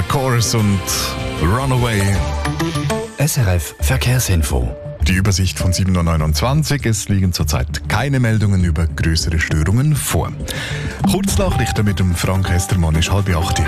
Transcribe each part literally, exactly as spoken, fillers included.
Chorus und Runaway. S R F Verkehrsinfo. Die Übersicht von sieben Uhr neunundzwanzig. Es liegen zurzeit keine Meldungen über größere Störungen vor. Kurznachrichten mit dem Frank Estermann ist halb acht.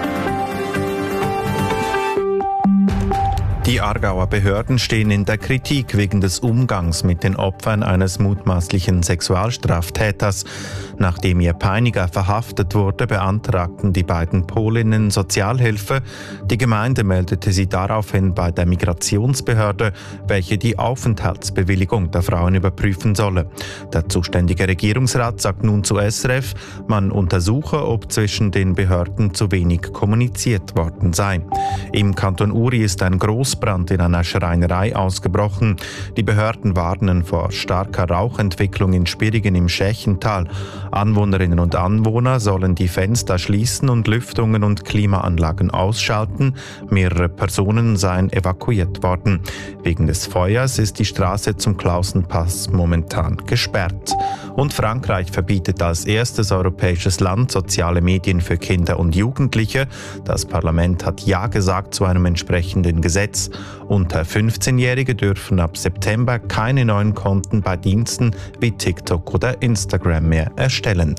Die Aargauer Behörden stehen in der Kritik wegen des Umgangs mit den Opfern eines mutmaßlichen Sexualstraftäters. Nachdem ihr Peiniger verhaftet wurde, beantragten die beiden Polinnen Sozialhilfe. Die Gemeinde meldete sie daraufhin bei der Migrationsbehörde, welche die Aufenthaltsbewilligung der Frauen überprüfen solle. Der zuständige Regierungsrat sagt nun zu S R F, man untersuche, ob zwischen den Behörden zu wenig kommuniziert worden sei. Im Kanton Uri ist ein Großbrand in einer Schreinerei ausgebrochen. Die Behörden warnen vor starker Rauchentwicklung in Spirigen im Schächental. Anwohnerinnen und Anwohner sollen die Fenster schließen und Lüftungen und Klimaanlagen ausschalten. Mehrere Personen seien evakuiert worden. Wegen des Feuers ist die Straße zum Klausenpass momentan gesperrt. Und Frankreich verbietet als erstes europäisches Land soziale Medien für Kinder und Jugendliche. Das Parlament hat Ja gesagt zu einem entsprechenden Gesetz. Unter fünfzehnjährige dürfen ab September keine neuen Konten bei Diensten wie TikTok oder Instagram mehr erstellen.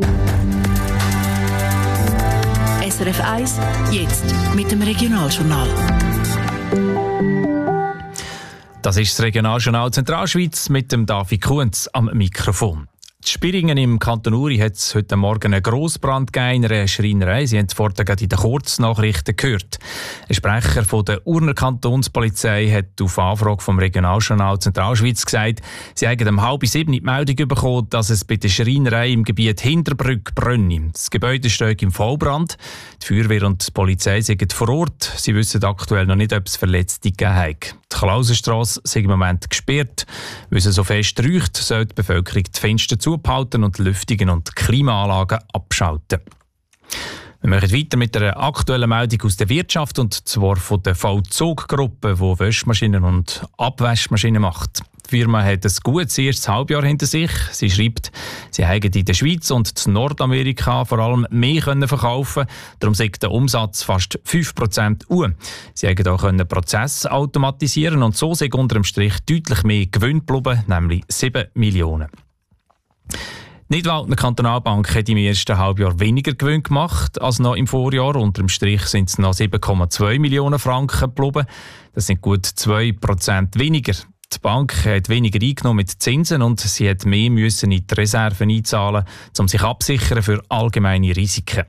S R F eins, jetzt mit dem Regionaljournal. Das ist das Regionaljournal Zentralschweiz mit dem David Kuhns am Mikrofon. In Spiringen im Kanton Uri hat es heute Morgen einen Grossbrand gegeben in einer Schreinerei. Sie haben es vorhin gerade in den Kurznachrichten gehört. Ein Sprecher von der Urner Kantonspolizei hat auf Anfrage vom Regionaljournal Zentralschweiz gesagt, sie haben um halb sieben die Meldung bekommen, dass es bei der Schreinerei im Gebiet Hinterbrück brenne. Das Gebäude steht im Vollbrand. Die Feuerwehr und die Polizei sind vor Ort. Sie wissen aktuell noch nicht, ob es Verletzte gegeben hat. Die Klausenstrasse ist im Moment gesperrt. Weil es so fest raucht, soll die Bevölkerung die Fenster zubehalten und die Lüftungen und Klimaanlagen abschalten. Wir machen weiter mit einer aktuellen Meldung aus der Wirtschaft, und zwar von der Vollzuggruppe, die Wäschmaschinen und Abwaschmaschinen macht. Die Firma hat ein gutes erstes Halbjahr hinter sich. Sie schreibt, sie hätten in der Schweiz und in Nordamerika vor allem mehr können verkaufen. Darum sagt der Umsatz fast fünf Prozent hoch. Sie hätten auch können Prozesse automatisieren und so sei unter dem Strich deutlich mehr Gewinn geblieben, nämlich sieben Millionen. Die Nidwaldner Kantonalbank hat im ersten Halbjahr weniger Gewinn gemacht als noch im Vorjahr. Unter dem Strich sind es noch sieben Komma zwei Millionen Franken geblieben. Das sind gut zwei Prozent weniger. Die Bank hat weniger eingenommen mit Zinsen und sie hat mehr müssen in die Reserven einzahlen, um sich absichern für allgemeine Risiken.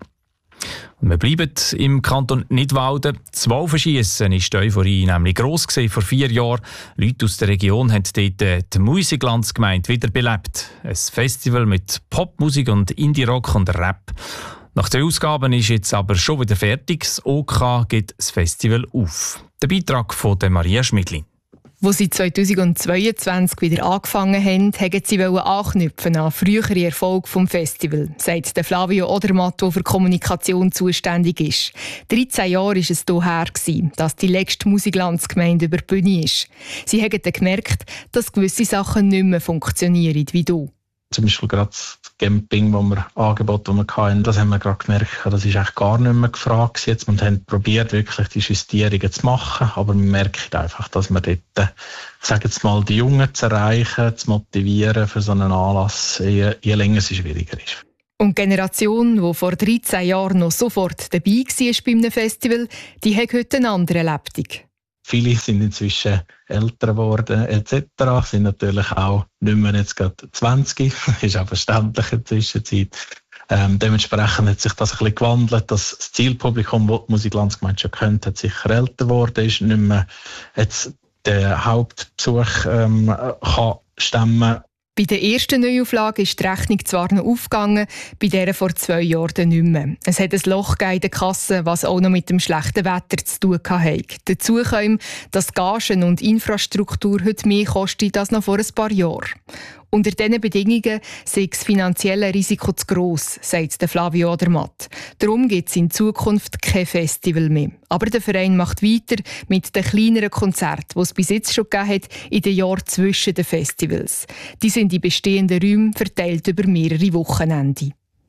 Und wir bleiben im Kanton Nidwalden. Das Wolfenschiessen war die Euphorie nämlich gross gewesen vor vier Jahren. Leute aus der Region haben dort die Musiklandsgemeinde wiederbelebt. Ein Festival mit Popmusik und Indie-Rock und Rap. Nach den Ausgaben ist jetzt aber schon wieder fertig. Das O K gibt das Festival auf. Der Beitrag von Maria Schmidlin. Wo sie zweitausendzweiundzwanzig wieder angefangen haben, wollten sie anknüpfen an frühere Erfolge des Festivals, sagt der Flavio Odermatt, der für Kommunikation zuständig ist. dreizehn Jahre war es hierher, dass die letzte Musiklandsgemeinde über die Bühne ist. Sie haben gemerkt, dass gewisse Sachen nicht mehr funktionieren wie du. Zum Beispiel gerade das Camping, das wir Angebote, das wir hatten, das haben wir gerade gemerkt, das ist eigentlich gar nicht mehr gefragt jetzt. Wir haben probiert, wirklich die Justierungen zu machen, aber man merkt einfach, dass wir dort, ich sage jetzt mal, die Jungen zu erreichen, zu motivieren für so einen Anlass, je, je länger es schwieriger ist. Und die Generation, die vor dreizehn Jahren noch sofort dabei war bei einem Festival, die hat heute eine andere Lebtung. Viele sind inzwischen älter geworden et cetera, sind natürlich auch nicht mehr jetzt gerade zwanzig, ist auch verständlich in der Zwischenzeit. Ähm, dementsprechend hat sich das ein bisschen gewandelt. Das Zielpublikum, das die Musiklandsgemeinde schon kennt, hat sicher älter geworden, ist nicht mehr jetzt der Hauptbesuch ähm, kann stemmen. Bei der ersten Neuauflage ist die Rechnung zwar noch aufgegangen, bei der vor zwei Jahren nicht mehr. Es hat ein Loch in der Kasse, was auch noch mit dem schlechten Wetter zu tun hatte. Dazu kommt, dass Gagen und Infrastruktur heute mehr kosten als noch vor ein paar Jahren. Unter diesen Bedingungen sei das finanzielle Risiko zu gross, sagt Flavio Odermatt. Darum gibt es in Zukunft kein Festival mehr. Aber der Verein macht weiter mit den kleineren Konzerten, die es bis jetzt schon gegeben hat, in den Jahren zwischen den Festivals. Die sind in bestehenden Räumen verteilt über mehrere Wochenende.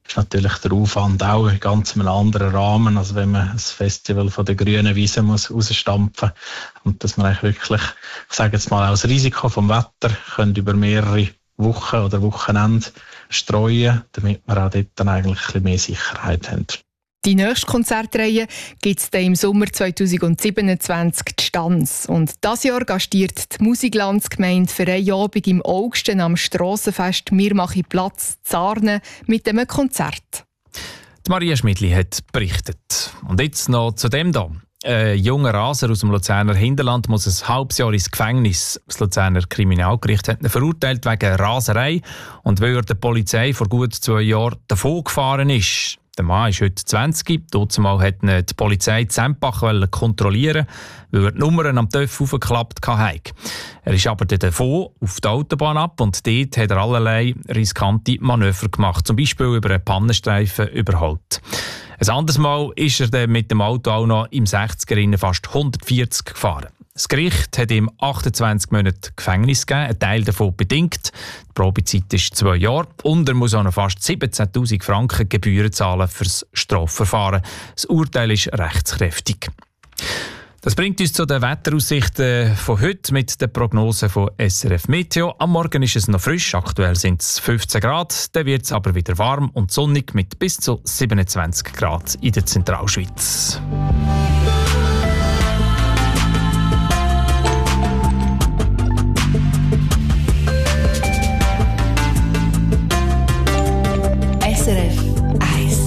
ist natürlich der Aufwand auch in ganz einem anderen Rahmen, als wenn man ein Festival von der grünen Wiese muss rausstampfen muss. Und dass man eigentlich wirklich, ich sage jetzt mal, auch das Risiko vom Wetter können über mehrere Wochen oder Wochenende streuen, damit wir auch dort dann eigentlich ein bisschen mehr Sicherheit haben. Die nächste Konzertreihe gibt es im Sommer zweitausendsiebenundzwanzig in Stanz. Und dieses Jahr gastiert die Musiklandsgemeinde für ein Jahr bei im August am Strassenfest «Mir mache Platz» Zarne mit einem Konzert. Die Maria Schmidli hat berichtet. Und jetzt noch zu dem hier. Ein junger Raser aus dem Luzerner Hinterland muss ein halbes Jahr ins Gefängnis. Das Luzerner Kriminalgericht hat ihn verurteilt wegen Raserei und weil er der Polizei vor gut zwei Jahren davon gefahren ist. Der Mann ist heute zwanzig. Dazumal hat ihn die Polizei Zempach kontrollieren, weil er die Nummern am Töff aufgeklappt hatte. Er ist aber davon auf die Autobahn ab und dort hat er allerlei riskante Manöver gemacht, zum Beispiel über einen Pannenstreifen überholt. Ein anderes Mal ist er dann mit dem Auto auch noch im sechziger fast hundertvierzig gefahren. Das Gericht hat ihm achtundzwanzig Monate Gefängnis gegeben, ein Teil davon bedingt. Die Probezeit ist zwei Jahre und er muss auch noch fast siebzehntausend Franken Gebühren zahlen für das Strafverfahren. Das Urteil ist rechtskräftig. Das bringt uns zu den Wetteraussichten von heute mit der Prognose von S R F Meteo. Am Morgen ist es noch frisch, aktuell sind es fünfzehn Grad, dann wird es aber wieder warm und sonnig mit bis zu siebenundzwanzig Grad in der Zentralschweiz. S R F eins.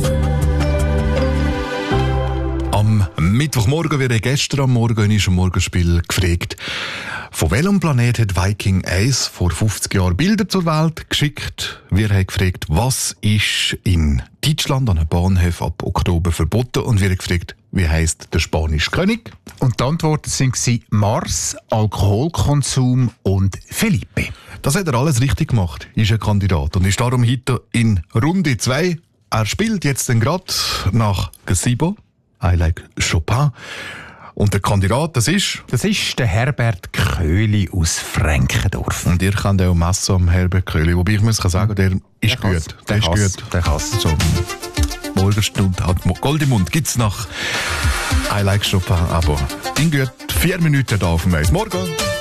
Am Mittwochmorgen werde ich gestern am Morgen in einem Morgenspiel gefragt, von welchem Planet hat Viking eins vor fünfzig Jahren Bilder zur Welt geschickt? Wir haben gefragt, was ist in Deutschland an den Bahnhöfen ab Oktober verboten? Und wir haben gefragt, wie heisst der spanische König? Und die Antworten waren Mars, Alkoholkonsum und Felipe. Das hat er alles richtig gemacht, ist ein Kandidat und ist darum heute in Runde zwei. Er spielt jetzt dann gerade nach Gazebo, I like Chopin. Und der Kandidat, das ist? Das ist der Herbert Köhli aus Frankendorf. Und ihr kennt auch Messer am Herbert Köhli, wobei ich muss sagen, der ist der gut. Der, der ist gut. Der kann's. So, Morgenstunde hat Gold im Mund. Gibt's nach I like Chopin, aber in gut vier Minuten da auf dem Eis. Morgen!